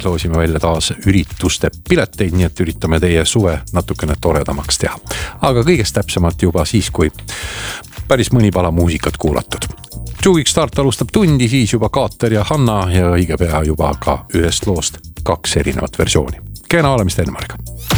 loosime välja taas ürituste pileteid, nii et üritame teie suve natukene toredamaks teha. Aga kõigest täpsemalt juba siis, kui päris mõni pala muusikat kuulatud. Juvik Start alustab tundi, siis juba Kaater ja Hanna ja õige pea juba ka ühest loost 2 erinevat versiooni. Kena olemist Enmariga.